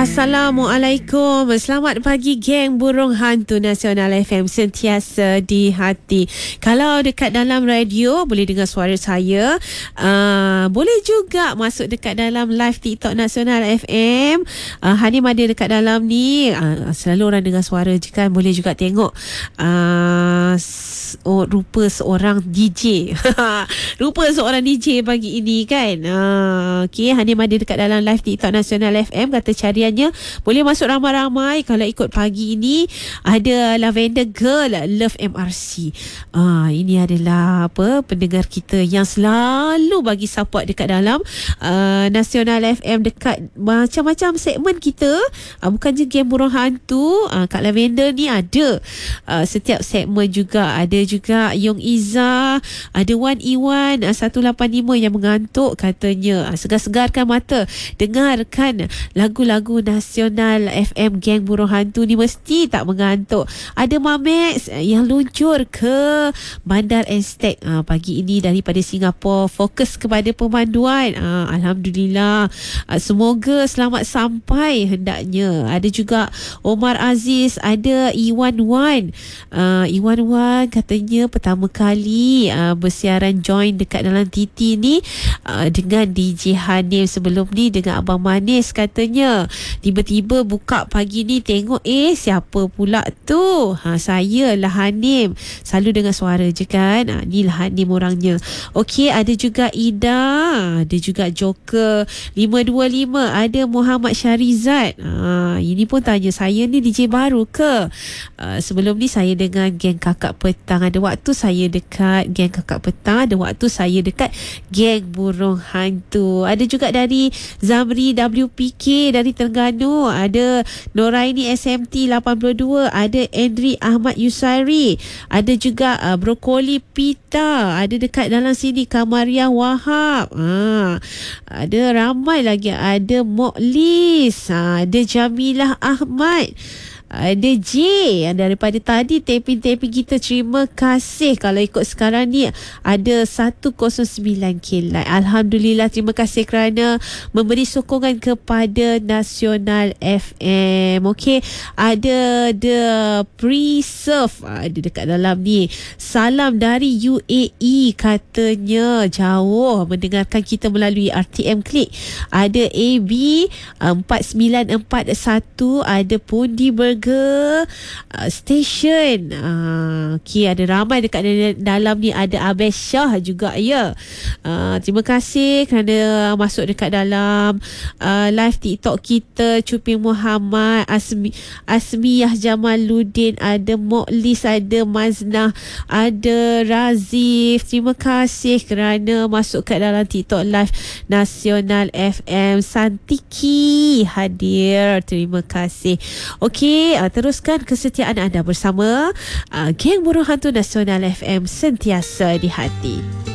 Assalamualaikum. Selamat pagi geng Burung Hantu Nasional FM, sentiasa di hati. Kalau dekat dalam radio boleh dengar suara saya. Boleh juga masuk dekat dalam live TikTok Nasional FM. Hanim ada dekat dalam ni. Selalu orang dengar suara je kan. Boleh juga tengok rupa seorang DJ. Rupa seorang DJ pagi ini kan. Okay, Hanim ada dekat dalam live TikTok Nasional FM. Kata cariannya boleh masuk ramai-ramai. Kalau ikut pagi ini ada Lavender Girl Love MRC. Ini adalah pendengar kita yang selalu bagi support dekat dalam Nasional FM, dekat macam-macam segmen kita. Bukan je game burung hantu. Kak Lavender ni ada setiap segmen juga. Ada juga Yong Iza, ada Wan Iwan 185 yang mengantuk katanya. Segar-segarkan mata, dengarkan lagu-lagu Nasional FM geng burung hantu ni mesti tak mengantuk. Ada Mamex yang luncur ke Bandar Aztec pagi ini daripada Singapura, fokus kepada pemanduan. Alhamdulillah, semoga selamat sampai hendaknya. Ada juga Omar Aziz, ada Iwan Wan. Iwan Wan katanya pertama kali bersiaran join dekat dalam TT ni dengan DJ Hanim. Sebelum ni dengan Abang Manis katanya. Tiba-tiba buka pagi ni tengok siapa pula tu? Saya lah Hanim. Selalu dengar suara je kan. Ni lah Hanim orangnya. Okey, ada juga Ida, ada juga Joker 525, ada Muhammad Syarizat. Ini pun tanya, saya ni DJ baru ke? Sebelum ni saya dengan geng Kakak Petang. Ada waktu saya dekat geng Kakak Petang, ada waktu saya dekat geng Burung Hantu. Ada juga dari Zamri WPK dari Terengganu, ada Noraini SMT 82, ada Andri Ahmad Yusairi, ada juga Brokoli Pita, ada dekat dalam sini Kamaria Wahab. Ada ramai lagi, ada Moklis, ada Jamilah Ahmad, ada J yang daripada tadi taping-taping kita. Terima kasih. Kalau ikut sekarang ni ada 109k like. Alhamdulillah, terima kasih kerana memberi sokongan kepada Nasional FM. Okey, ada The Preserve ada dekat dalam ni. Salam dari UAE katanya, jauh mendengarkan kita melalui RTM Klik. Ada AB 4941, ada Pundi Burger Station. Okey, ada ramai dekat dalam ni. Ada Abes Shah juga ya. Terima kasih kerana masuk dekat dalam live TikTok kita. Cuping Muhammad, Asmiyah Jamaluddin, ada Moklis, ada Maznah, ada Razif. Terima kasih kerana masuk kat dalam TikTok live Nasional FM. Santiki hadir. Terima kasih. Okey, teruskan kesetiaan anda bersama geng Burung Hantu Nasional FM, sentiasa di hati.